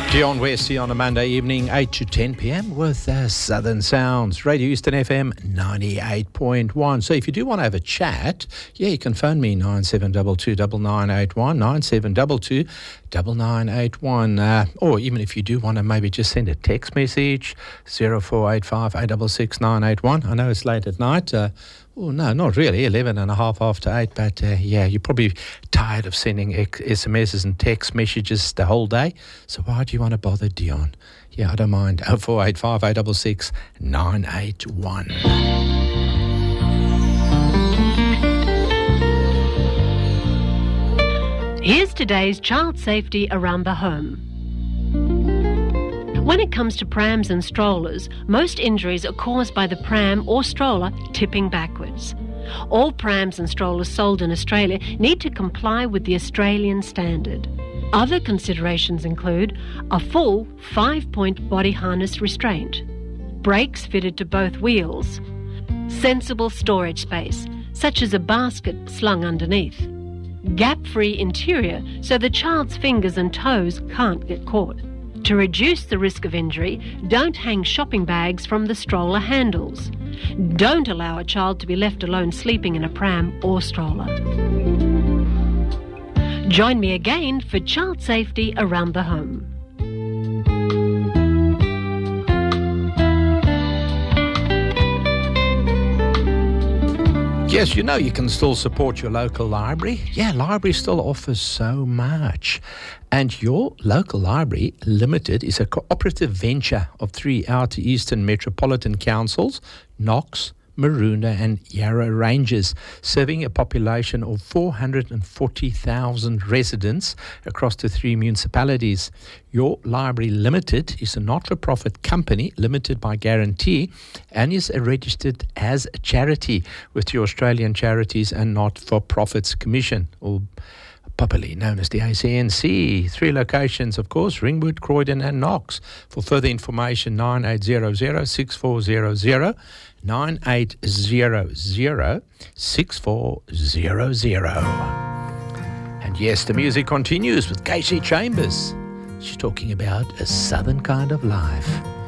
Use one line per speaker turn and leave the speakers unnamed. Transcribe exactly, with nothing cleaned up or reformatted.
Dion Wesley on a Monday evening, eight to ten p.m. with uh, Southern Sounds, Radio Eastern F M ninety-eight point one. So if you do want to have a chat, yeah, you can phone me nine seven two two nine nine eight one, nine seven two two nine nine eight one. Uh, or even if you do want to maybe just send a text message, zero four eight five eight six six nine eight one. I know it's late at night. Uh, Oh, no, not really, eleven and a half after eight, but uh, yeah, you're probably tired of sending S M Ses and text messages the whole day, so why do you want to bother, Dion? Yeah, I don't mind. oh four eight five eight six six nine eight one.
Here's today's child safety around the home. When it comes to prams and strollers, most injuries are caused by the pram or stroller tipping backwards. All prams and strollers sold in Australia need to comply with the Australian standard. Other considerations include a full five-point body harness restraint, brakes fitted to both wheels, sensible storage space, such as a basket slung underneath, gap-free interior so the child's fingers and toes can't get caught. To reduce the risk of injury, don't hang shopping bags from the stroller handles. Don't allow a child to be left alone sleeping in a pram or stroller. Join me again for child safety around the home.
Yes, you know you can still support your local library. Yeah, library still offers so much. And your local library limited is a cooperative venture of three outer eastern metropolitan councils, Knox, Maroondah and Yarra Ranges, serving a population of four hundred forty thousand residents across the three municipalities. Your Library Limited is a not-for-profit company limited by guarantee and is registered as a charity with the Australian Charities and Not-for-Profits Commission, or popularly known as the A C N C. Three locations, of course, Ringwood, Croydon and Knox. For further information, nine eight zero zero six four zero zero, nine eight zero zero six four zero zero. And yes, the music continues with Casey Chambers. She's talking about a southern kind of life.